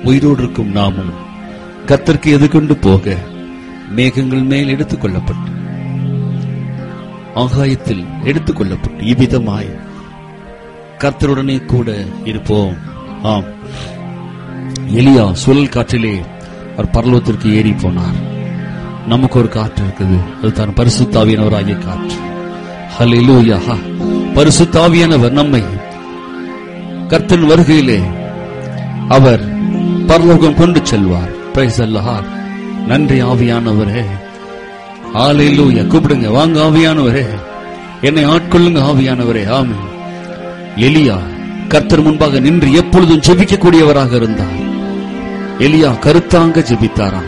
உயிரோடு இருக்கும் நாமும் கர்த்தருக்கு எதிர்கொண்டு போக மேகங்கள் மேல் எடுத்துக் கொள்ளப்பட்டு ஆகாயத்தில் எடுத்துக் கொள்ளப்பட்டு இவ்விதமாய் கர்த்தருடனே கூட இருப்போம். ஆம், எலியா சுழல் காற்றிலே அவர் பரலோகத்திற்கு ஏறி போனார். நமக்கு ஒரு காற்று இருக்குது, அதுதான் பரிசுத்த ஆவியானவராகிய காற்று. ஹல்லேலூயா. பரிசுத்த ஆவியானவர் நம்மை கர்த்தரின் வருகையிலே அவர் பரலோகம் கொண்டு செல்வார். பிரைஸ் அல்லாஹ். நன்றி ஆவியானவரே. ஹல்லேலூயா. கூப்பிடுங்க, வாங்க ஆவியானவரே, என்னை ஆட்கொள்ளுங்க ஆவியானவரே. ஆமென். எலியா கர்த்தர் முன்பாக நின்று எப்பொழுதும் ஜெபிக்கக்கூடியவராக இருந்தார். எலியா கருத்தாங்க ஜெபித்தாராம்,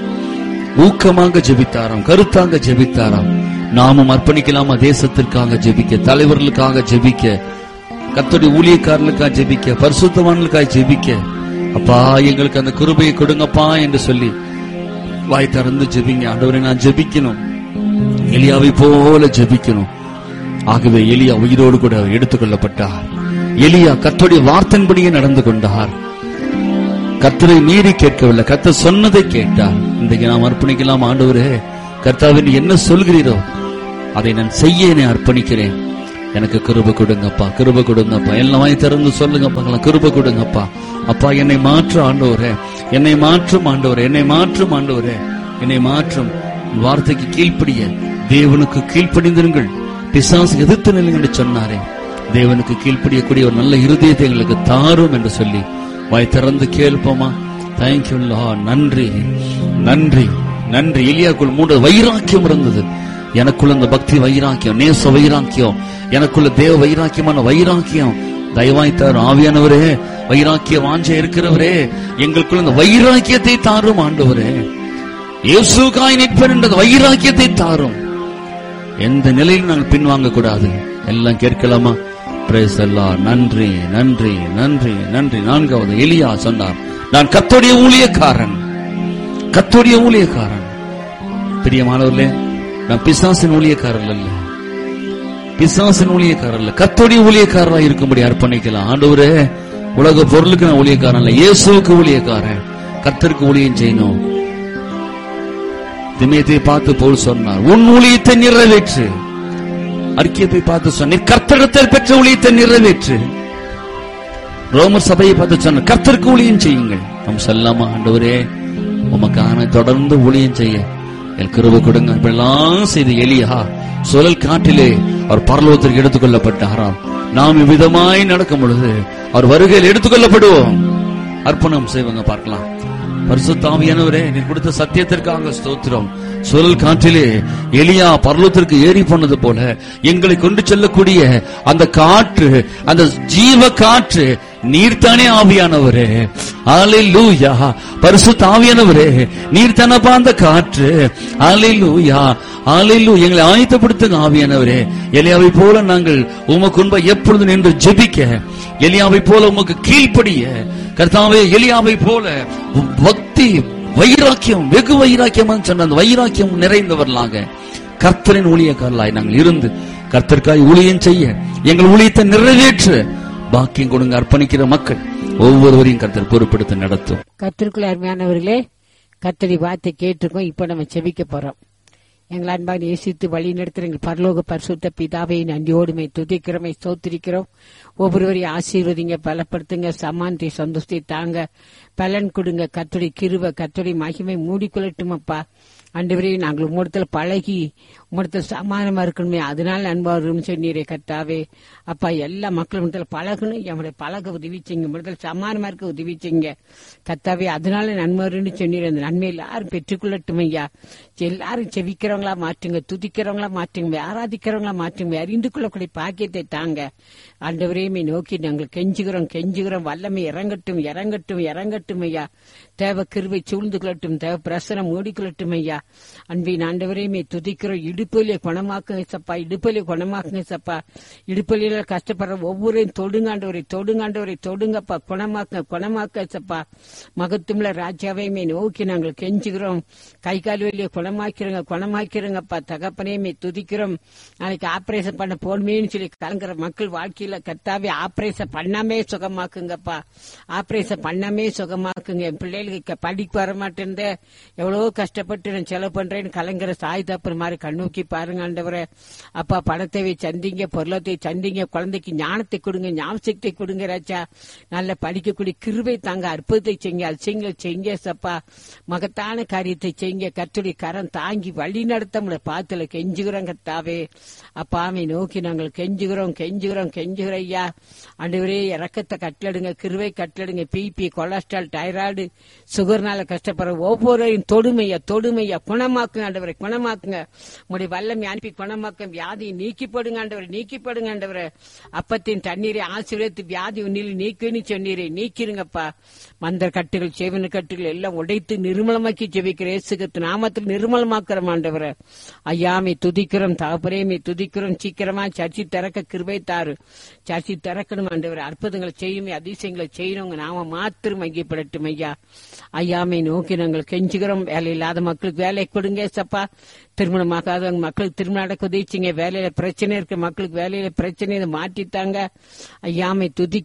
ஊக்கமாக ஜெபித்தாராம், கருத்தாங்க ஜெபித்தாராம். நாமும் அர்ப்பணிக்கலாமா? தேசத்திற்காக ஜெபிக்க, தலைவர்களுக்காக ஜெபிக்க, கர்த்தருடைய ஊழியக்காரர்களுக்காக ஜெபிக்க, பரிசுத்தவான்களுக்காக ஜெபிக்க. அப்பா எங்களுக்கு அந்த கிருபையை கொடுங்கப்பா என்று சொல்லி வாய் திறந்து ஜெபிங்க. ஆண்டவரே நான் ஜெபிக்கணும், எலியாவை போல ஜெபிக்கணும். ஆகவே எலியா உயிரோடு கூட எடுத்துக் கொள்ளப்பட்டார். எலியா கர்த்தருடைய வார்த்தையின்படியே நடந்து கொண்டார். கர்த்தரை மீறி கேட்கவில்லை, கர்த்தர் சொன்னதை கேட்டார். இன்றைக்கு நாம் அர்ப்பணிக்கலாம். ஆண்டவரே கர்த்தாவே என்ன சொல்கிறீரோ அதை நான் செய்ய என்னை அர்ப்பணிக்கிறேன், எனக்கு கிருபை கொடுங்கப்பா, கிருபை கொடுங்கப்பா. எல்லாம் திறந்து சொல்லுங்கப்பா, கிருபை கொடுங்கப்பா. அப்பா என்னை மாற்று ஆண்டவரே, என்னை மாற்றும் ஆண்டவரே, என்னை மாற்றும் ஆண்டவரே, என்னை மாற்றும். வார்த்தைக்கு கீழ்ப்படிய தேவனுக்கு கீழ்ப்படிந்திருங்கள், பிசாசு எதிர்த்து நில்லுங்கள் என்று சொன்னாரே. தேவனுக்கு கீழ்ப்படியக்கூடிய ஒரு நல்ல இருதயத்தை எங்களுக்கு தாரும் என்று சொல்லி வாய் திறந்து கேள்போமா? Thank you Lord. நன்றி நன்றி நன்றி. எலியாக்குள் 3 வைராக்கியம் இருந்தது. எனக்குள்ள அந்த பக்தி வைராக்கியம், நேச வைராக்கியம், எனக்குள்ள தேவ வைராக்கியமான வைராக்கியம் தயவாய் தாரும் ஆவியானவரே. வைராக்கிய வாஞ்சை இருக்கிறவரே, எங்களுக்குள்ள அந்த வைராக்கியத்தை தாரும் ஆண்டவரே. இயேசுக்காய் நிற்பேன் என்ற வைராக்கியத்தை தாரும். எந்த நிலையிலும் நாங்கள் பின்வாங்க கூடாது. எல்லாம் கேட்கலாமா? பிரைஸ் அல்லாஹ். நன்றி நன்றி நன்றி நன்றி. 4வது எலியா சொன்னார், நான் கர்த்தருடைய ஊழியக்காரன், கர்த்தருடைய ஊழியக்காரன். பிரியமானவர்களே, நான் பிசாசின் ஊழியக்காரர் அல்ல, பிசாசின் ஊழியக்காரர் அல்ல, கர்த்தருடைய ஊழியக்காரராக இருக்கும்படி அர்ப்பணிக்கலாம். ஆண்டவரே உலக பொருளுக்கு நான் ஊழியக்காரன் அல்ல, இயேசுவுக்கு ஊழியக்காரன். கர்த்தருக்கு ஊழியம் செய்யணும். திமேத்தை பார்த்து பவுல் சொன்னார், உன் ஊழியத்தை நிறைவேற்று. அறிக்கையை பார்த்து சொன்ன, கர்த்தரிடத்தில் பெற்ற ஊழியத்தை நிறைவேற்று. ரோமர் சபையை பார்த்து சொன்ன, கர்த்தருக்கு ஊழியம் செய்யுங்கள். நாம் சொல்லாமா? ஆண்டவரே உமக்கான தொடர்ந்து ஊழியம் செய்ய என் கிருபை கொடுங்க. இப்பெல்லாம் செய்த எலியா சுழல் காற்றிலே அவர் பரலோகத்திற்கு எடுத்துக் கொள்ளப்பட்டாராம். நாம் இவ்விதமாய் நடக்கும் பொழுது அவர் வருகையில் எடுத்துக் கொள்ளப்படுவோம். அர்ப்பணம் செய்வாங்க. பார்க்கலாம். பரிசுத்த ஆவியானவரே, நீ கொடுத்த சத்தியத்திற்காக ஸ்தோத்திரம். சுழல் காற்றிலே எலியா பரலோகத்திற்கு ஏறி போனது போல எங்களை கொண்டு செல்லக்கூடிய அந்த காற்று, அந்த ஜீவ காற்று நீர்தானே ஆவியானவரே. அல்லேலூயா. பரிசுத்த ஆவியானவரே, நீர்தானப்பா அந்த காற்று. அல்லேலூயா அல்லேலூயா. எங்களை ஆயத்தப்படுத்துங்க ஆவியானவரே. எலியாவை போல நாங்கள் உமக்கு எப்பொழுது நின்று ஜெபிக்க, எலியாவை போல உமக்கு கீழ்ப்படிய, கர்த்தாவே எலியாவை போல பக்தி வைராக்கியம், வெகு வைராக்கியம் சொன்ன அந்த வைராக்கியம் நிறைந்தவர்களாக கர்த்தரின் ஊழியக்காரர்களாய் நாங்கள் இருந்து கர்த்தருக்காய் ஊழியம் செய்ய, எங்கள் ஊழியத்தை நிறைவேற்ற பாக்கியம் கொடுங்க. அர்ப்பணிக்கிற மக்கள் ஒவ்வொருவரையும் கர்த்தர் பொறுப்படுத்த நடத்தும். கர்த்தருக்குள்ள அருமையானவர்களே, கர்த்தரை வார்த்தை கேட்டிருக்கோம். இப்ப நம்ம செபிக்க போறோம். எங்கள் அன்பாக நேசித்து வழி நடத்துகிற எங்கள் பரலோக பரிசுத்த பிதாவை நன்றியோடுமை துதிக்கிறோமை ஸ்தோத்திரிக்கிறோம். ஒவ்வொருவரையும் ஆசீர்வதிங்க, பலப்படுத்துங்க, சமானத்தை சந்தோஷத்தை தாங்க, பலன் கொடுங்க. கர்த்தருடைய கிருபை, கர்த்தருடைய மகிமை மூடிக்கொள்ளட்டும் அப்பா. ஆண்டவரே, நாங்கள் உம்மிடத்துல பழகி உம்மிடத்துல சமாதானமா இருக்கணுமே, அதனால அன்பா சொன்னீரே கர்த்தாவே. அப்பா, எல்லா மக்களும் பழகணும், எங்களுடைய பழக உதவிச்சிங்க, உம்மிடத்துல சமாதானமா இருக்க உதவிச்சிங்க கர்த்தாவே. அதனால நன்மைன்னு சொன்னீர். அந்த நன்மை எல்லாரும் பெற்றுக்கொள்ளட்டும் ஐயா. எல்லாரும் செவிக்கிறவங்களா மாற்றுங்க, துதிக்கிறவங்களா மாற்றுங்க, ஆராதிக்கிறவங்களா மாற்றுங்க, அறிந்து கொள்ளக்கூடிய பாக்கியத்தை தாங்க. ஆண்டவரையுமே நோக்கி நாங்கள் கெஞ்சுகிறோம். வல்லமை இறங்கட்டும் இறங்கட்டும் இறங்கட்டும் ஐயா. தேவ கிருபை சூழ்ந்து கொள்ளட்டும், தேவ பிரசனம் மூடிக்கொள்ளட்டும் ஐயா. அன்பின் ஆண்டவரே மே துதிக்கிறோம். இடுப்பிலே குணமாக்குங்க சப்பா, இடுப்பிலே குணமாக்குங்க சப்பா. இடுப்பில கஷ்டப்படுற ஒவ்வொருவரையும் தொடுங்காண்டவரை தொடுங்காண்டவரை தொடுங்கப்பா, குணமாக்க சப்பா. மகத்துவமுள்ள ராஜாவை மே நோக்கி நாங்கள் கெஞ்சுகிறோம். கை கால் வலியை குணமாக்கிறோங்கப்பா. தகப்பனே மே துதிக்கிறோம். நாளைக்கு ஆபரேஷன் பண்ண போடுமேன்னு சொல்லி கலங்குற மக்கள் வாழ்க்கையில கர்த்தாவே ஆபரேஷன் பண்ணாமே சுகமாக்குங்கப்பா. ஆபரேஷன் பண்ணாமே சுகமாக்குங்க. என் பிள்ளைகளுக்கு படிக்க வர மாட்டேன், எவ்வளவு கஷ்டப்பட்டு நான் செலவு பண்றேன்னு கலங்குற சாய் தப்புற மாதிரி கண்ணோக்கி பாருங்க ஆண்டவரே. அப்பா பணத்தை சந்திங்க, பொருளத்தை சந்திங்க, குழந்தைக்கு ஞானத்தை கொடுங்க, ஞாபகத்தை கொடுங்க ராஜா. நல்ல படிக்கக்கூடிய கிருபை தாங்க, அற்புதத்தை செய்யுங்க, அதிசயங்களை செய்யுங்க சப்பா. மகத்தான காரியத்தை செய்யுங்க. கர்த்தருடைய கரம் தாங்கி வழி நடத்த பாத்துல கெஞ்சுகிறோம் கர்த்தாவே. அப்பாவை நோக்கி நாங்கள் கெஞ்சுகிறோம் ஐயா. ஆண்டவரே இறக்கத்தை கட்டளடுங்க, கிருபை கட்டளடுங்க. பிபி, கொலஸ்ட்ரால், தைராய்டு, சுகர்னால கஷ்டப்படுற ஒவ்வொருவரையும் தொடுமையா குணமாக்குங்க ஆண்டவரை, குணமாக்குங்க. உங்களுடைய வல்லமை அனுப்பி குணமாக்க, வியாதியை நீக்கிப்படுங்க ஆண்டவரை. அப்பத்தின் தண்ணீரை ஆசீர்வதித்து வியாதி உன்னில் நீக்குன்னு சொன்னீரே, நீக்கிருங்கப்பா. மந்திர கட்டுகள், சேவன கட்டுகள் எல்லாம் உடைத்து நிர்மலமாக்கி ஜெபிக்கிற இயேசுவின் நாமத்தில் நிர்மலமாக்குறோம் ஆண்டவரை. ஐயாமை துதிக்கிறோம், தகப்பனே துதிக்கிறோம். சீக்கிரமா சர்ச்சை திறக்க கிருபை தாரு. சர்ச்சை திறக்கணும் ஆண்டவரை. அற்புதங்களை செய்யுமே, அதிசயங்களை செய்யணும். நாம மாத்திரம் மையப்படட்டும் ஐயா. ஐயாமை நோக்கி நாங்கள் கெஞ்சுகிறோம். வேலை இல்லாத மக்களுக்கு வேலை கொடுங்க சப்பா. திருமணமாகாத மக்களுக்கு திருமணம் நடக்க உதவிச்சிங்க. வேலையில பிரச்சனை இருக்க மக்களுக்கு வேலையில பிரச்சனை மாற்றித்தாங்க. ஐயாமை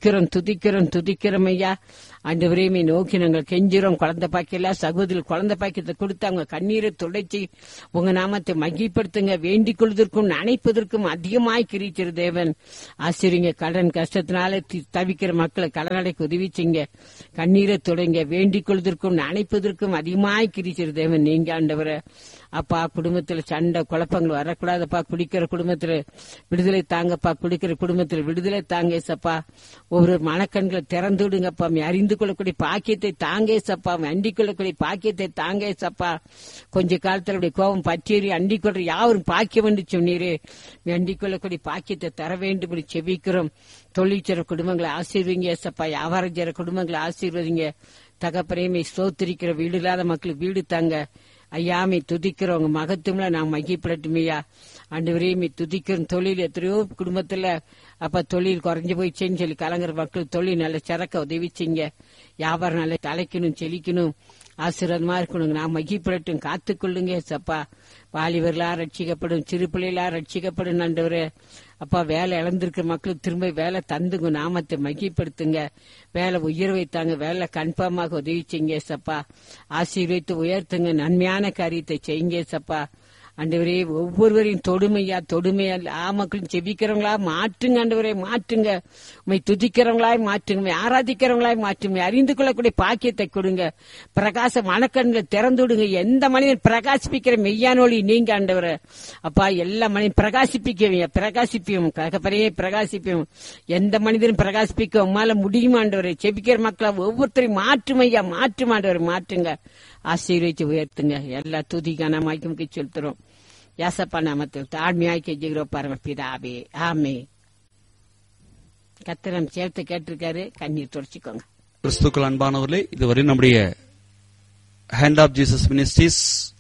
துதிக்கிறோம் ஐயா. ஆண்டவரையுமே நோக்கி நாங்கள் கெஞ்சுறோம். குழந்தை பாக்கியல சகோதரி குழந்தை பாக்கியத்தை கொடுத்து அவங்க கண்ணீரை துடைச்சி உங்க நாமத்தை மகிப்படுத்துங்க. வேண்டிக் கொள்வதற்கும் நினைப்பதற்கும் அதிகமாய் கிரிச்சிரு தேவன். ஆசிரியங்க. கடன் கஷ்டத்தினால தவிக்கிற மக்களை கடனடைக்கு உதவிச்சிங்க. கண்ணீரை தொடங்க. வேண்டிக் கொள்வதற்கும் நினைப்பதற்கும் அதிகமாய் கிரிச்சிரு தேவன். நீங்க ஆண்டவரை. அப்பா குடும்பத்துல சண்டை குழப்பங்கள் வரக்கூடாதப்பா. குடிக்கிற குடும்பத்துல விடுதலை தாங்கப்பா. குடிக்கிற குடும்பத்துல விடுதலை தாங்க சப்பா. ஒவ்வொரு மனக்கண்களை திறந்து விடுங்கப்பா. அறிந்து கொள்ளக்கூடிய பாக்கியத்தை தாங்கே சப்பா. அண்டிக் கொள்ளக்கூடிய பாக்கியத்தை தாங்கே சப்பா. கொஞ்ச காலத்துல கோபம் பற்றியறி அண்டிக் கொள்ற யாரும் பாக்கியம் என்று சொன்னீரே. அண்டிக் கொள்ளக்கூடிய பாக்கியத்தை தர வேண்டும் செபிக்கிறோம். தொழிற்சர குடும்பங்களை ஆசீர்வதிங்க சப்பா. வியாபாரம் செய்ற குடும்பங்களை ஆசீர்வதிங்க. தகப்பனே ஸ்தோத்திரிக்கிற வீடு இல்லாத மக்களுக்கு வீடு தாங்க. ஐயாமை துதிக்கிறவங்க மகத்துவம்ல நான் மகிப்படட்டுமையா. ஆண்டவரே துதிக்கிறோம். தொழில் எத்தனையோ குடும்பத்துல அப்ப தொழில் குறைஞ்சு போயிடுச்சேன்னு சொல்லி கலங்குற மக்கள் தொழில் நல்ல சிறக்க உதவிச்சிங்க. வியாபாரம் நல்ல தலைக்கணும், செழிக்கணும், ஆசீர்வாதமா இருக்கணும். நான் மகிப்படட்டும். காத்துக்கொள்ளுங்க சப்பா. வாலிபர்களா ரட்சிக்கப்படும், சிறு பிள்ளைகளா ரட்சிக்கப்படும் ஆண்டவரே. அப்பா வேலை இழந்திருக்கிற மக்களுக்கு திரும்ப வேலை தந்துங்க. நாமத்தை மகிப்படுத்துங்க. வேலை உயர்வை தாங்க. வேலை கன்ஃபார்மாக உதவி செய்யுங்க சப்பா. ஆசீர்வதித்து உயர்த்துங்க. நன்மையான காரியத்தை செய்யுங்க சப்பா. ஆண்டவரே ஒவ்வொருவரையும் தொடுமையா மக்களும் செபிக்கிறவங்களா மாற்றுங்க ஆண்டவரே. மாற்றுங்க. உண்மை துதிக்கிறவங்களாய் மாற்றுங்க. ஆராதிக்கிறவங்களாய் மாற்றுங்க. அறிந்து கொள்ளக்கூடிய பாக்கியத்தை கொடுங்க. பிரகாச மனக்கண்களை திறந்து விடுங்க. எந்த மனிதன் பிரகாசிப்பிக்கிற மெய்யானொழி நீங்க ஆண்டவரை. அப்பா எல்லா மனிதன் பிரகாசிப்பியும் பிரகாசிப்பியும் எந்த மனிதனும் பிரகாசிப்பிக்க உமால முடியுமா ஆண்டவரை. செபிக்கிற மக்களை ஒவ்வொருத்தரையும் மாற்றுமையா மாற்றுமாண்டவரை. மாற்றுங்க. ஆசீர்வதிச்சு உயர்த்துங்க. எல்லா துதிக்கான மாய்க்கு செலுத்துறோம். யாசப்பா நாமத்தில் தாழ்மையாய் கெஞ்சுகிறோம் பரமபிதாவே. ஆமே. கத்திரம் சேர்த்து கேட்டிருக்காரு. கண்ணீர் தொடச்சிக்கோங்க. கிறிஸ்துக்கள் அன்பானவர்களே, இதுவரை நம்முடைய hand of Jesus ministries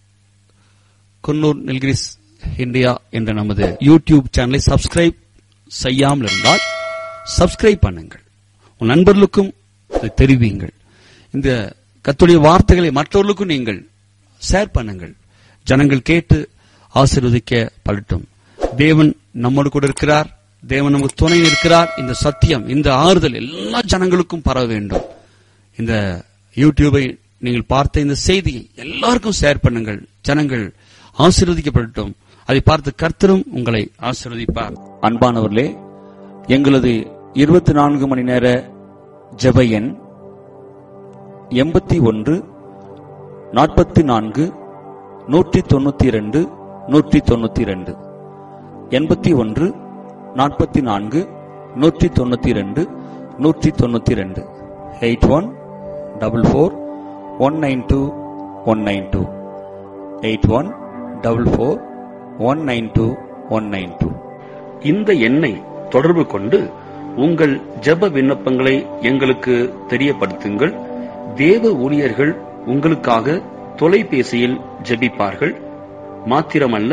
Coonoor Nilgiris India என்ற நமது யூடியூப் சேனலை சப்ஸ்கிரைப் செய்யாமல் இருந்தால் சப்ஸ்கிரைப் பண்ணுங்கள். உன் நண்பர்களுக்கும் தெரிவியுங்கள். இந்த கர்த்தருடைய வார்த்தைகளை மற்றவர்களுக்கும் நீங்கள் ஷேர் பண்ணுங்கள். ஜனங்கள் கேட்டு ஆசீர்வதிக்கப்படட்டும். தேவன் நம்மோடு கூட இருக்கிறார். தேவன் நமக்கு துணை இருக்கிறார். இந்த சத்தியம், இந்த ஆறுதல் எல்லா ஜனங்களுக்கும் பரவ வேண்டும். இந்த யூடியூபை நீங்கள் பார்த்த இந்த செய்தியை எல்லாருக்கும் ஷேர் பண்ணுங்கள். ஜனங்கள் ஆசீர்வதிக்கப்படட்டும். அதை பார்த்து கர்த்தரும் உங்களை ஆசீர்வதிப்பார். அன்பானவர்களே, எங்களது 24 மணி நேர ஜெப எண் 81 44 192 192 81 44 192 192 81 44 192 192 81 44 192 192. இந்த எண்ணை தொடர்பு கொண்டு உங்கள் ஜெப விண்ணப்பங்களை எங்களுக்கு தெரியப்படுத்துங்கள். தேவ ஊழியர்கள் உங்களுக்காக தொலைபேசியில் ஜெபிப்பார்கள். மாத்திரமல்ல,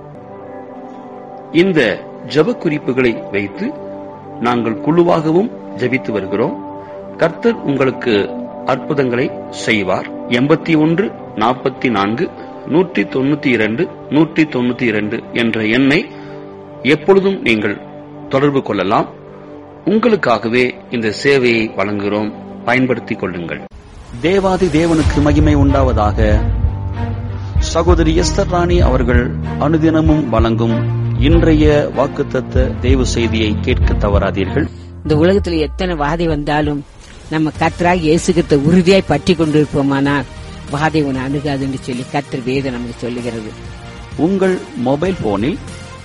இந்த ஜெப குறிப்புகளை வைத்து நாங்கள் குழுவாகவும் ஜெபித்து வருகிறோம். கர்த்தர் உங்களுக்கு அற்புதங்களை செய்வார். 81 44 192 192 என்ற எண்ணை எப்பொழுதும் நீங்கள் தொடர்பு கொள்ளலாம். உங்களுக்காகவே இந்த சேவையை வழங்குகிறோம். பயன்படுத்திக் கொள்ளுங்கள். தேவாதி தேவனுக்கு மகிமை உண்டாவதாக. சகோதரி எஸ்தர் ராணி அவர்கள் அனுதினமும் வழங்கும் இன்றைய வாக்குத்தத்த தேவ செய்தியை கேட்க தவறாதீர்கள். இந்த உலகத்துல எத்தனை வாதை வந்தாலும் நம்ம கர்த்தராகிய இயேசு கிறிஸ்துவை உறுதியாய் பற்றி கொண்டிருப்போமானால் வாதை உன்னை அணுகாதுன்னு சொல்லி கர்த்தர் வேதம் நமக்கு சொல்லுகிறது. உங்கள் மொபைல் போனில்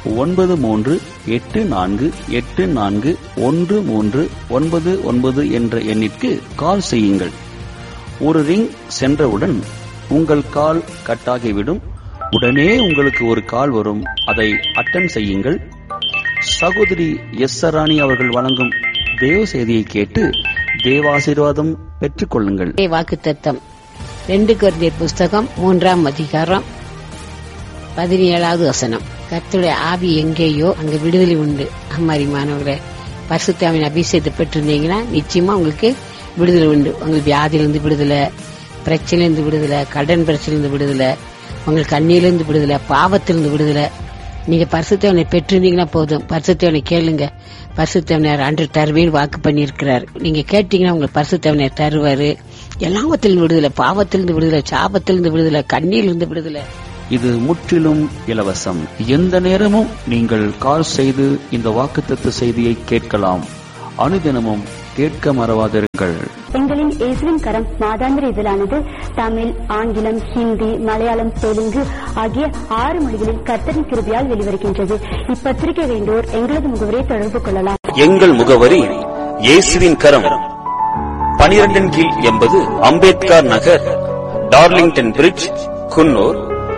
9384841399 என்ற எண்ணிற்கு கால் செய்யுங்கள். ஒரு ரிங் சென்றவுடன் உங்கள் கால் கட்டாகிவிடும். உடனே உங்களுக்கு ஒரு கால் வரும். அதை அட்டெண்ட் செய்யுங்கள். சகோதரி எஸ்தர் ராணி அவர்கள் வழங்கும் தேவ செய்தியை கேட்டு தேவாசீர்வாதம் பெற்றுக் கொள்ளுங்கள். வாக்குத்தத்தம் 2 கொரிந்தியர் புஸ்தகம் 3ஆம் அதிகாரம் 17வது வசனம். கர்த்தருடைய ஆவி எங்கேயோ அங்க விடுதலை உண்டு. அம்மாரிமானவர்களே, பரிசுத்த ஆவியின் அபிஷேகத்தை பெற்றிருந்தீங்கன்னா நிச்சயமா உங்களுக்கு விடுதலை உண்டு. உங்களுக்கு வியாதியிலிருந்து விடுதலை, பிரச்சனையிலிருந்து விடுதலை, கடன் பிரச்சனையிலிருந்து விடுதலை, உங்களுக்கு கண்ணியிலிருந்து விடுதலை, பாவத்திலிருந்து விடுதலை. நீங்க பரிசுத்தவனை பெற்றிருந்தீங்கன்னா போதும். பரிசுத்தவனை கேளுங்க. பரிசுத்தவனர் அன்று தருவேன் வாக்கு பண்ணியிருக்கிறார். நீங்க கேட்டீங்கன்னா உங்களுக்கு பரிசுத்தவனர் தருவாரு. எல்லாவத்திலிருந்து விடுதலை, பாவத்திலிருந்து விடுதலை, சாபத்திலிருந்து விடுதலை, கண்ணியிலிருந்து விடுதலை. இது முற்றிலும் இலவசம். எந்த நேரமும் நீங்கள் கால் செய்து இந்த வாக்குத்தத்த செய்தியை கேட்கலாம். அனுதினமும் கேட்க மறவாதிருங்கள். எங்களின் இயேசுவின் கரம் மாதாந்திர இதழானது தமிழ், ஆங்கிலம், ஹிந்தி, மலையாளம், தெலுங்கு ஆகிய 6 மொழிகளில் கர்த்தரின் கிருபையால் வெளிவருகின்றது. இப்பத்திரிகை வேண்டோர் எங்களது முகவரியை தொடர்பு கொள்ளலாம். எங்கள் முகவரி இயேசுவின் கரம், 12 கீழ் 80 அம்பேத்கர் நகர், டார்லிங்டன் பிரிட்ஜ், குன்னூர்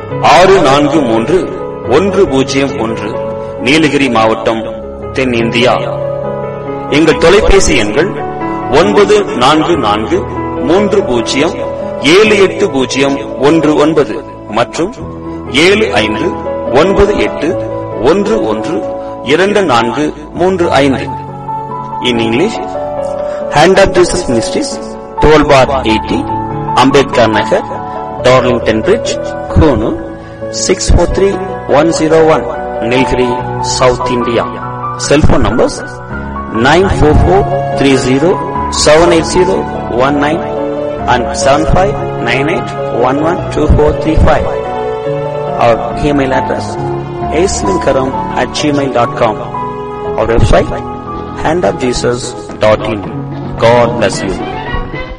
643101, நீலகிரி மாவட்டம், தென்னிந்தியா. எங்கள் தொலைபேசி எண்கள் 9443078019 மற்றும் 7598112435. In English, Hand of Jesus Ministries, 12 bar 80, Ambedkar Nagar, Darlington Bridge, Konoor, 643101, Nilgiri, South India. Cell phone numbers 944307801 and 7598112435. Our email address aislinkaram@gmail.com. Our website handofjesus.in. God bless you.